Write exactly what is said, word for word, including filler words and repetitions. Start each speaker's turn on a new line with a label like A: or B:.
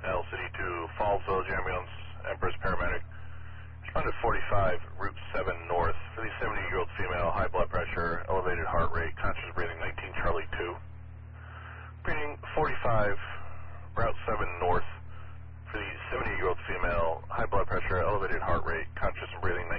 A: L City to Falls Village Ambulance, Empress Paramedic. Responded forty-five, Route seven North, for the seventy-year-old female, high blood pressure, elevated heart rate, conscious breathing, nineteen Charlie two. Reading forty-five, Route seven North, for the seventy-year-old female, high blood pressure, elevated heart rate, conscious and breathing,